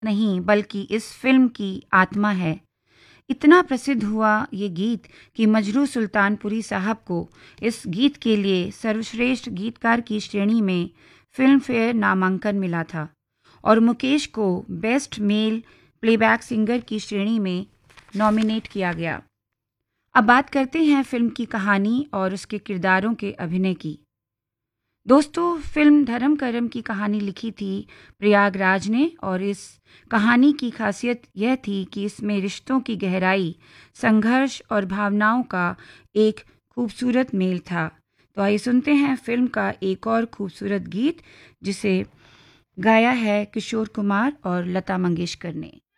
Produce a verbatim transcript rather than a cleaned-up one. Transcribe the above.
नहीं बल्कि इस फिल्म की आत्मा है। इतना प्रसिद्ध हुआ ये गीत कि मजरू सुल्तानपुरी साहब को इस गीत के लिए सर्वश्रेष्ठ गीतकार की श्रेणी में फिल्म फेयर नामांकन मिला था और मुकेश को बेस्ट मेल प्लेबैक सिंगर की श्रेणी में नॉमिनेट किया गया। अब बात करते हैं फिल्म की कहानी और उसके किरदारों के अभिनय की। दोस्तों, फिल्म धर्म करम की कहानी लिखी थी प्रयागराज ने और इस कहानी की खासियत यह थी कि इसमें रिश्तों की गहराई, संघर्ष और भावनाओं का एक खूबसूरत मेल था। तो आइए सुनते हैं फिल्म का एक और खूबसूरत गीत जिसे गाया है किशोर कुमार और लता मंगेशकर ने।